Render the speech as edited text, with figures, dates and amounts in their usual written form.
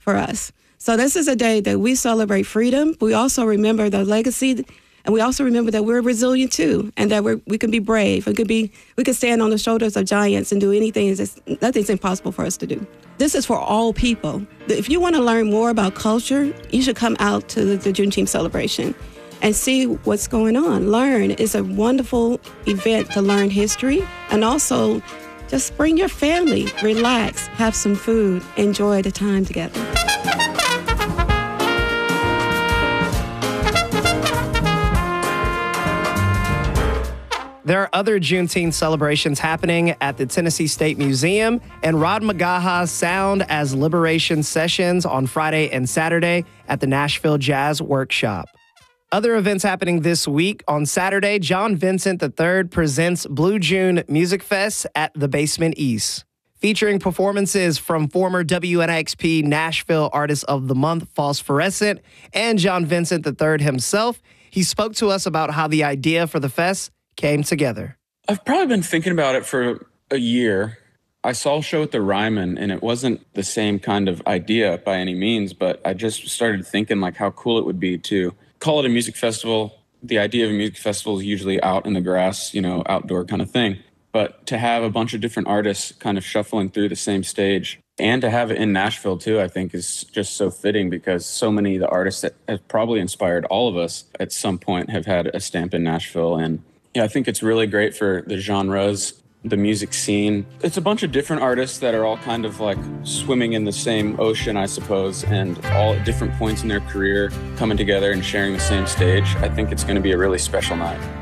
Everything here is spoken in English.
for us. So this is a day that we celebrate freedom. We also remember the legacy, and we also remember that we're resilient too, and that we can be brave. We can stand on the shoulders of giants and do anything. Nothing's impossible for us to do. This is for all people. If you want to learn more about culture, you should come out to the Juneteenth celebration and see what's going on. Learn. It's a wonderful event to learn history, and also just bring your family, relax, have some food, enjoy the time together. There are other Juneteenth celebrations happening at the Tennessee State Museum and Rod McGaha's Sound as Liberation sessions on Friday and Saturday at the Nashville Jazz Workshop. Other events happening this week. On Saturday, John Vincent III presents Blue June Music Fest at the Basement East, featuring performances from former WNXP Nashville Artist of the Month, Phosphorescent, and John Vincent III himself. He spoke to us about how the idea for the fest came together. I've probably been thinking about it for a year. I saw a show at the Ryman, and it wasn't the same kind of idea by any means, but I just started thinking like how cool it would be to call it a music festival. The idea of a music festival is usually out in the grass, outdoor kind of thing. But to have a bunch of different artists kind of shuffling through the same stage, and to have it in Nashville too, I think is just so fitting, because so many of the artists that have probably inspired all of us at some point have had a stamp in Nashville. And I think it's really great for the genres, the music scene. It's a bunch of different artists that are all kind of like swimming in the same ocean, I suppose, and all at different points in their career coming together and sharing the same stage. I think it's going to be a really special night.